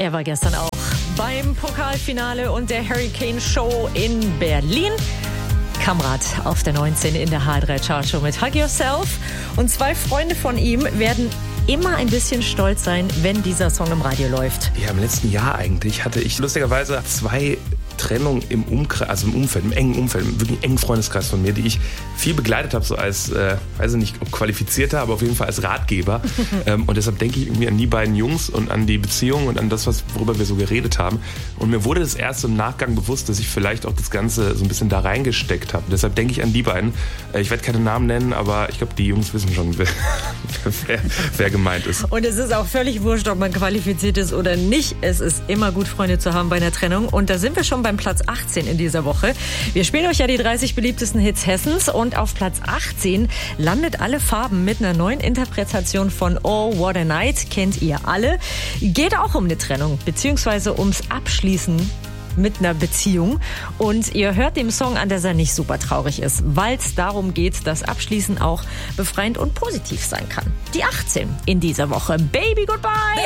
Er war gestern auch beim Pokalfinale und der Hurricane Show in Berlin. Kamrat auf der 19 in der H3 Chartshow mit Hug Yourself. Und 2 Freunde von ihm werden immer ein bisschen stolz sein, wenn dieser Song im Radio läuft. Ja, im letzten Jahr eigentlich hatte ich lustigerweise 2 Trennungen im Umkreis, also im Umfeld, im engen Umfeld, im wirklich engen Freundeskreis von mir, die ich viel begleitet habe, so als, weiß ich nicht, ob qualifizierter, aber auf jeden Fall als Ratgeber. Und deshalb denke ich irgendwie an die beiden Jungs und an die Beziehung und an das, worüber wir so geredet haben. Und mir wurde das erst im Nachgang bewusst, dass ich vielleicht auch das Ganze so ein bisschen da reingesteckt habe. Deshalb denke ich an die beiden. Ich werde keine Namen nennen, aber ich glaube, die Jungs wissen schon, wer gemeint ist. Und es ist auch völlig wurscht, ob man qualifiziert ist oder nicht. Es ist immer gut, Freunde zu haben bei einer Trennung. Und da sind wir schon beim Platz 18 in dieser Woche. Wir spielen euch ja die 30 beliebtesten Hits Hessens und auf Platz 18 landet Alle Farben mit einer neuen Interpretation von Oh What a Night. Kennt ihr alle. Geht auch um eine Trennung, beziehungsweise ums Abschließen mit einer Beziehung. Und ihr hört dem Song an, dass er nicht super traurig ist, weil es darum geht, dass Abschließen auch befreiend und positiv sein kann. Die 18 in dieser Woche. Baby Goodbye!